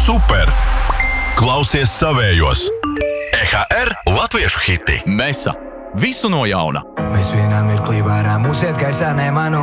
super! Klausies savējos! EHR latviešu hiti! Mesa! Visu no jauna! Mēs vienā mirklī varam uziet gaisā nemanu.